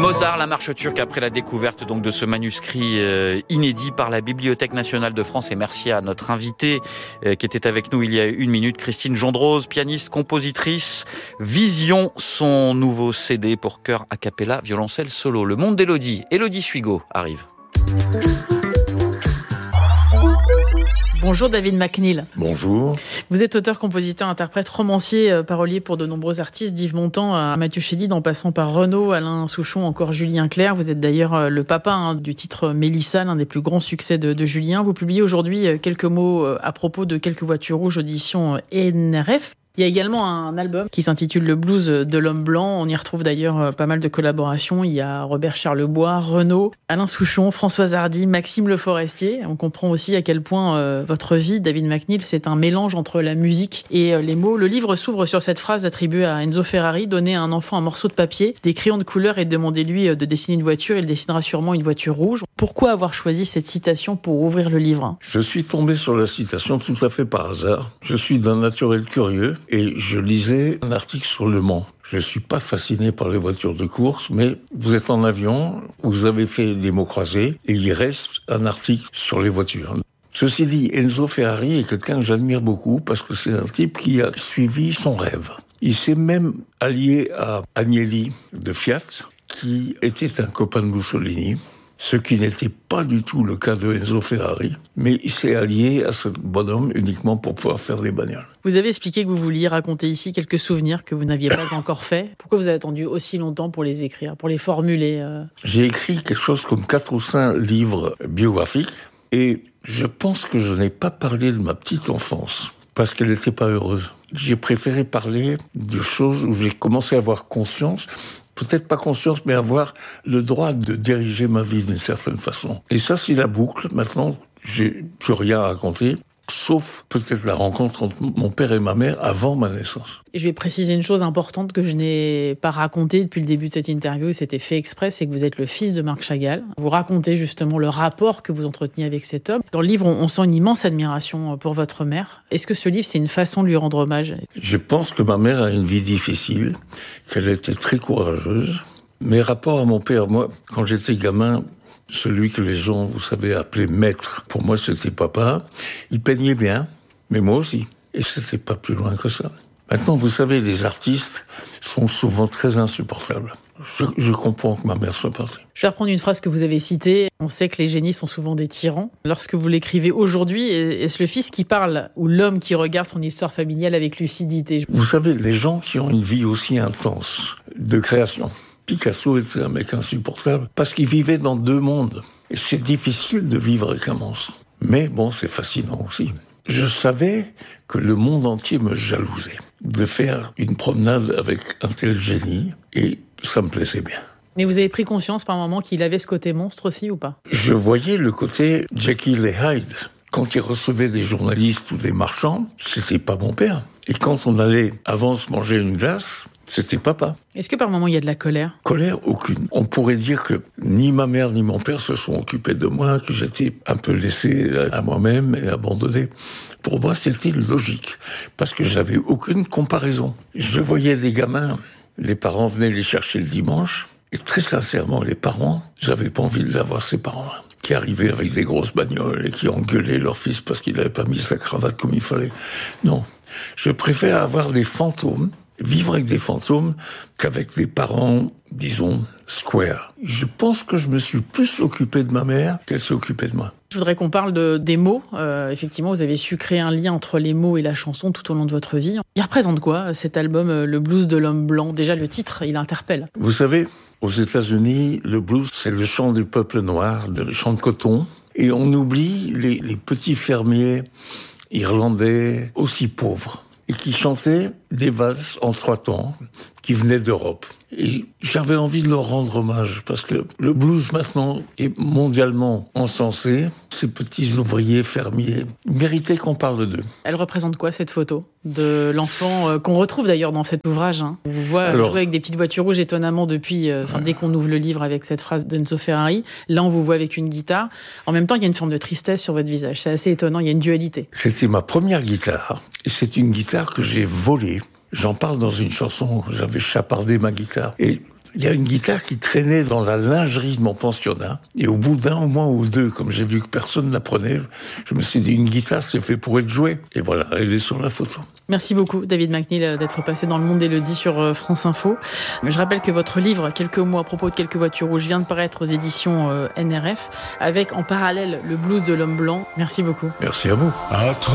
Mozart, la marche turque, après la découverte donc de ce manuscrit inédit par la Bibliothèque nationale de France. Et merci à notre invitée qui était avec nous il y a une minute, Christine Jondrose, pianiste, compositrice. Vision, son nouveau CD pour chœur a cappella, violoncelle solo. Le monde d'Élodie. Élodie Suigo arrive. Bonjour David McNeill. Bonjour. Vous êtes auteur, compositeur, interprète, romancier, parolier pour de nombreux artistes, d'Yves Montand à Mathieu Chédid, en passant par Renaud, Alain Souchon, encore Julien Clerc. Vous êtes d'ailleurs le papa du titre Mélissa, l'un des plus grands succès de Julien. Vous publiez aujourd'hui quelques mots à propos de Quelques voitures rouges, audition NRF. Il y a également un album qui s'intitule Le blues de l'homme blanc. On y retrouve d'ailleurs pas mal de collaborations. Il y a Robert Charlebois, Renaud, Alain Souchon, Françoise Hardy, Maxime Le Forestier. On comprend aussi à quel point votre vie, David McNeill, c'est un mélange entre la musique et les mots. Le livre s'ouvre sur cette phrase attribuée à Enzo Ferrari: donnez à un enfant un morceau de papier, des crayons de couleur et demandez-lui de dessiner une voiture. Il dessinera sûrement une voiture rouge. Pourquoi avoir choisi cette citation pour ouvrir le livre ? Je suis tombé sur la citation tout à fait par hasard. Je suis d'un naturel curieux et je lisais un article sur Le Mans. Je ne suis pas fasciné par les voitures de course, mais vous êtes en avion, vous avez fait des mots croisés et il reste un article sur les voitures. Ceci dit, Enzo Ferrari est quelqu'un que j'admire beaucoup parce que c'est un type qui a suivi son rêve. Il s'est même allié à Agnelli de Fiat, qui était un copain de Mussolini, ce qui n'était pas du tout le cas de Enzo Ferrari, mais il s'est allié à ce bonhomme uniquement pour pouvoir faire des bagnoles. Vous avez expliqué que vous vouliez raconter ici quelques souvenirs que vous n'aviez pas encore faits. Pourquoi vous avez attendu aussi longtemps pour les écrire, pour les formuler J'ai écrit quelque chose comme 4 ou 5 livres biographiques, et je pense que je n'ai pas parlé de ma petite enfance, parce qu'elle n'était pas heureuse. J'ai préféré parler de choses où j'ai commencé à avoir conscience, peut-être pas conscience, mais avoir le droit de diriger ma vie d'une certaine façon. Et ça, c'est la boucle. Maintenant, j'ai plus rien à raconter, sauf peut-être la rencontre entre mon père et ma mère avant ma naissance. Et je vais préciser une chose importante que je n'ai pas racontée depuis le début de cette interview, et c'était fait exprès, c'est que vous êtes le fils de Marc Chagall. Vous racontez justement le rapport que vous entreteniez avec cet homme. Dans le livre, on sent une immense admiration pour votre mère. Est-ce que ce livre, c'est une façon de lui rendre hommage ? Je pense que ma mère a une vie difficile, qu'elle était très courageuse. Mes rapports à mon père, moi, quand j'étais gamin, celui que les gens, vous savez, appelaient maître, pour moi, c'était papa. Il peignait bien, mais moi aussi. Et c'était pas plus loin que ça. Maintenant, vous savez, les artistes sont souvent très insupportables. Je comprends que ma mère soit partie. Je vais reprendre une phrase que vous avez citée. On sait que les génies sont souvent des tyrans. Lorsque vous l'écrivez aujourd'hui, est-ce le fils qui parle ou l'homme qui regarde son histoire familiale avec lucidité ? Vous savez, les gens qui ont une vie aussi intense de création. Picasso était un mec insupportable parce qu'il vivait dans 2 mondes. Et c'est difficile de vivre avec un monstre. Mais bon, c'est fascinant aussi. Je savais que le monde entier me jalousait de faire une promenade avec un tel génie, et ça me plaisait bien. Mais vous avez pris conscience par un moment qu'il avait ce côté monstre aussi ou pas ? Je voyais le côté Jekyll et Hyde. Quand il recevait des journalistes ou des marchands, c'était pas mon père. Et quand on allait avant se manger une glace, c'était papa. Est-ce que par moment il y a de la colère ? Colère, aucune. On pourrait dire que ni ma mère ni mon père se sont occupés de moi, que j'étais un peu laissé à moi-même et abandonné. Pour moi, c'était logique, parce que j'avais aucune comparaison. Je voyais des gamins, les parents venaient les chercher le dimanche, et très sincèrement, les parents, j'avais pas envie d'avoir ces parents-là, qui arrivaient avec des grosses bagnoles et qui engueulaient leur fils parce qu'il n'avait pas mis sa cravate comme il fallait. Non, je préfère avoir des fantômes, vivre avec des fantômes qu'avec des parents, disons, square. Je pense que je me suis plus occupé de ma mère qu'elle s'est occupée de moi. Je voudrais qu'on parle des mots. Effectivement, vous avez su créer un lien entre les mots et la chanson tout au long de votre vie. Il représente quoi, cet album, Le blues de l'homme blanc ? Déjà, le titre, il interpelle. Vous savez, aux États-Unis, le blues, c'est le chant du peuple noir, le chant de coton. Et on oublie les petits fermiers irlandais aussi pauvres, et qui chantaient des valses en 3 temps, qui venaient d'Europe. Et j'avais envie de leur rendre hommage, parce que le blues maintenant est mondialement encensé. Ces petits ouvriers fermiers méritaient qu'on parle d'eux. Elle représente quoi, cette photo de l'enfant qu'on retrouve d'ailleurs dans cet ouvrage, hein. On vous voit jouer avec des petites voitures rouges étonnamment depuis, dès qu'on ouvre le livre avec cette phrase d'Enzo Ferrari. Là, on vous voit avec une guitare. En même temps, il y a une forme de tristesse sur votre visage. C'est assez étonnant, il y a une dualité. C'était ma première guitare, et c'est une guitare que j'ai volée. J'en parle dans une chanson, j'avais chapardé ma guitare. Et Il y a une guitare qui traînait dans la lingerie de mon pensionnat. Et au bout d'un mois ou deux, comme j'ai vu que personne ne la prenait, je me suis dit, une guitare, c'est fait pour être jouée. Et voilà, elle est sur la photo. Merci beaucoup, David McNeill, d'être passé dans Le Monde Élodie sur France Info. Je rappelle que votre livre, Quelques mots à propos de quelques voitures rouges, vient de paraître aux éditions NRF, avec en parallèle le blues de l'homme blanc. Merci beaucoup. Merci à vous.